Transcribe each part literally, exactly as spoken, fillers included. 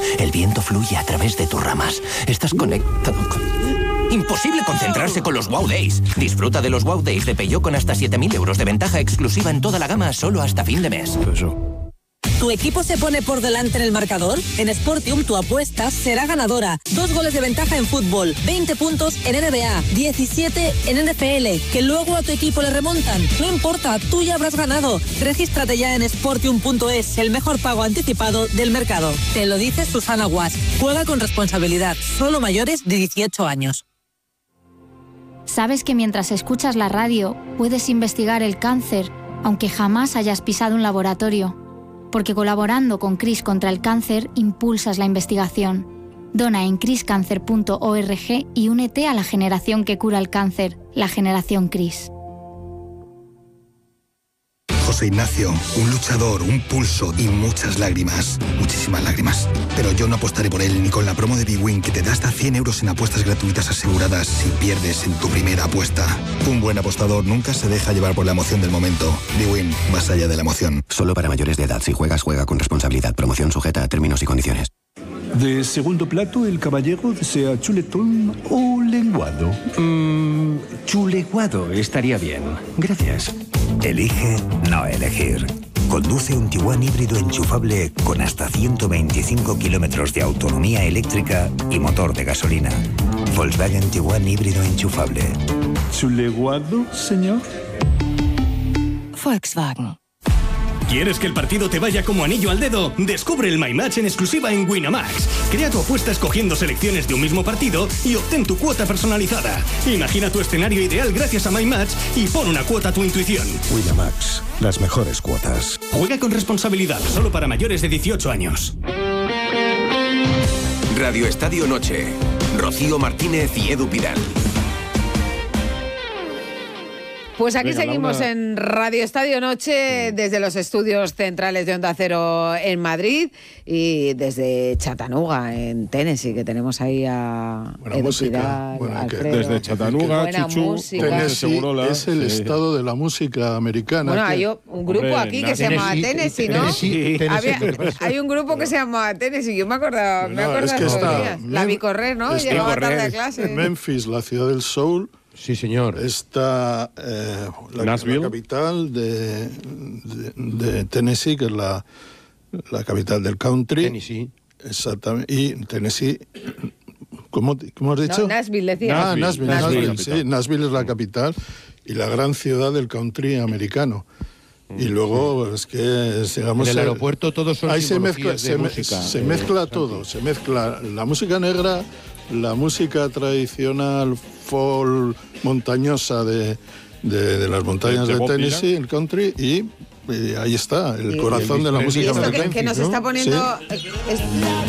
El viento fluye a través de tus ramas. Estás conectado con... Imposible concentrarse con los Wow Days. Disfruta de los Wow Days de Peugeot con hasta siete mil euros de ventaja exclusiva en toda la gama solo hasta fin de mes. ¿Tu equipo se pone por delante en el marcador? En Sportium tu apuesta será ganadora. Dos goles de ventaja en fútbol, veinte puntos en N B A, diecisiete en N F L. Que luego a tu equipo le remontan. No importa, tú ya habrás ganado. Regístrate ya en sportium punto es, el mejor pago anticipado del mercado. Te lo dice Susana Guas. Juega con responsabilidad. Solo mayores de dieciocho años. ¿Sabes que mientras escuchas la radio puedes investigar el cáncer, aunque jamás hayas pisado un laboratorio? Porque colaborando con CRIS contra el cáncer, impulsas la investigación. Dona en cris cáncer punto org y únete a la generación que cura el cáncer, la generación CRIS. José Ignacio, un luchador, un pulso y muchas lágrimas. Muchísimas lágrimas. Pero yo no apostaré por él ni con la promo de bwin que te da hasta cien euros en apuestas gratuitas aseguradas si pierdes en tu primera apuesta. Un buen apostador nunca se deja llevar por la emoción del momento. bwin, más allá de la emoción. Solo para mayores de edad. Si juegas, juega con responsabilidad. Promoción sujeta a términos y condiciones. De segundo plato, el caballero desea chuletón o lenguado. Mmm, chuleguado estaría bien. Gracias. Elige no elegir. Conduce un Tiguan híbrido enchufable con hasta ciento veinticinco kilómetros de autonomía eléctrica y motor de gasolina. Volkswagen Tiguan híbrido enchufable. ¿Chuleguado, señor? Volkswagen. ¿Quieres que el partido te vaya como anillo al dedo? Descubre el My Match en exclusiva en Winamax. Crea tu apuesta escogiendo selecciones de un mismo partido y obtén tu cuota personalizada. Imagina tu escenario ideal gracias a My Match y pon una cuota a tu intuición. Winamax, las mejores cuotas. Juega con responsabilidad, solo para mayores de dieciocho años. Radio Estadio Noche. Rocío Martínez y Edu Pidal. Pues aquí Venga, seguimos Laura. en Radio Estadio Noche, desde los estudios centrales de Onda Cero en Madrid y desde Chattanooga, en Tennessee, que tenemos ahí a Buena Edu música. Pidal, Bueno, que- Alfredo. desde Chattanooga, Buena Chuchu, música. Tennessee Tennessee es el sí. estado de la música americana. Bueno, que- hay un grupo Hombre, aquí que se Tennessee, llama Tennessee, ¿no? Tennessee, Tennessee, Había- Tennessee. hay un grupo que se llama Tennessee, yo me acuerdo, me No, acuerdo es que de esos está días. La Mem- vi correr, ¿no? está- Llegaba tarde a clase. Memphis, la ciudad del soul. Sí, señor. Está eh, la, Nashville. la capital de, de, de Tennessee, que es la, la capital del country. Tennessee. Exactamente. Y Tennessee, ¿cómo, cómo has dicho? No, Nashville, decía. Ah, Nashville, Nashville. Nashville, sí. Nashville es la capital y la gran ciudad del country americano. Y luego es que, digamos... En el eh, aeropuerto todos son ahí se mezcla, simbologías se, de me- música, se eh, mezcla Santi. todo, se mezcla la música negra, la música tradicional folk montañosa de, de, de las montañas ¿De de Bob Tennessee, el country, y, y ahí está, el Y- corazón de la Y música esto que, americana. que nos ¿no? está poniendo... Sí. es- es-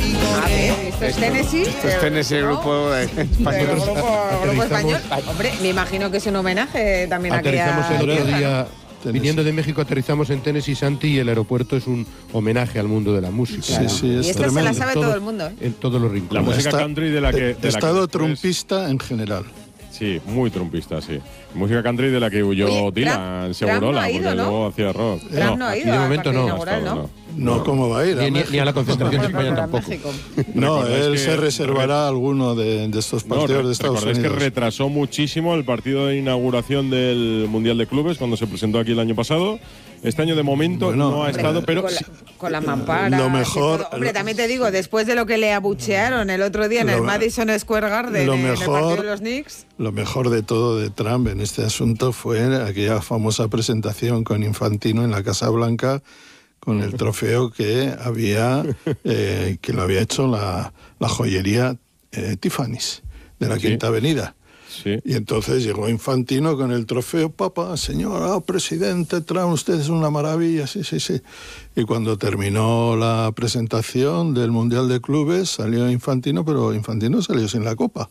a ver, esto es Tennessee. Esto es Tennessee, el ¿no? grupo eh, Pero español. grupo, grupo Aterrizamos- español. Hombre, me imagino que es un homenaje también a Aterrizamos aquella el otro tierra, día, Tennessee. viniendo de México, aterrizamos en Tennessee, Santi, y el aeropuerto es un homenaje al mundo de la música. Sí, sí, ¿no? es Y esta se la tremendo. sabe Todo- todo el mundo, ¿eh? En todos los rincones. La música Está- country de la que... de la que Estado después- trumpista en general. Sí, muy trumpista, sí. Música country de la que huyó Oye, Dylan, Trump- Trump Segurola, no ha ido, porque ¿no? luego hacía rock. Trump no ha aquí ido de al momento partido no. inaugural, Hasta ¿no? ahora No, ¿cómo va a ir? a Ni, ni- México? ni a la concentración de Bueno, España para tampoco. México. No, Recordáis él que- se reservará alguno de, de estos No, partidos re- de Estados recordáis Unidos. que retrasó muchísimo el partido de inauguración del Mundial de Clubes cuando se presentó aquí el año pasado. Este año de momento Bueno, no ha estado, pero con, la, sí- con la mampara. Lo mejor- Hombre, también te digo, después de lo que le abuchearon el otro día en el Lo- Madison Square Garden, lo en el mejor- partido de los Knicks. Lo mejor de todo de Trump en este asunto fue aquella famosa presentación con Infantino en la Casa Blanca con el trofeo que había eh, que lo había hecho la, la joyería eh, Tiffany's de la Sí. Quinta Avenida. sí. Y entonces llegó Infantino con el trofeo, papá, señor, ah, presidente Trump, usted es una maravilla, sí, sí, sí. Y cuando terminó la presentación del Mundial de Clubes, salió Infantino, pero Infantino salió sin la copa.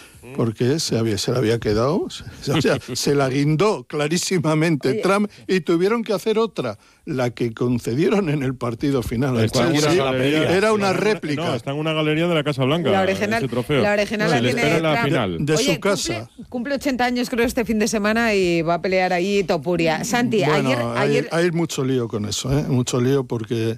Porque se, había, se la había quedado, se, o sea, se la guindó clarísimamente Oye. Trump y tuvieron que hacer otra, la que concedieron en el partido final. al Está en una Chelsea. galería. Era una No, réplica. No, está en una galería de la Casa Blanca. La original, ese trofeo. la original Se la le tiene espera en la Trump. final. De Oye, su casa. Cumple, cumple ochenta años creo este fin de semana y va a pelear allí Topuria. Santi, Bueno, ayer, hay, ayer hay mucho lío con eso, ¿eh? Mucho lío porque